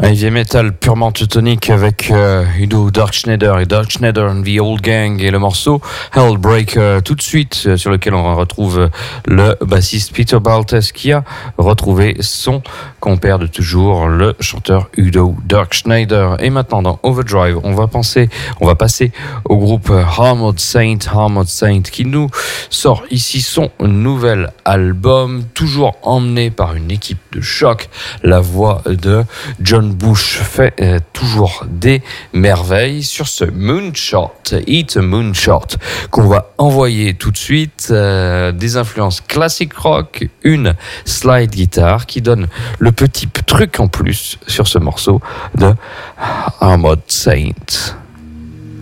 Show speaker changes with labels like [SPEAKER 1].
[SPEAKER 1] Heavy metal purement teutonique avec Udo Dirkschneider et Dirkschneider and the Old Gang et le morceau Hellbreaker tout de suite, sur lequel on retrouve le bassiste Peter Baltes qui a retrouvé son compère de toujours, le chanteur Udo Dirkschneider. Et maintenant dans Overdrive, on va passer au groupe Armored Saint qui nous sort ici son nouvel album, toujours emmené par une équipe de choc. La voix de John Bush fait toujours des merveilles sur ce Moonshot, Eat a Moonshot, qu'on va envoyer tout de suite. Des influences classique rock, une slide guitare qui donne le petit truc en plus sur ce morceau de Armored Saint.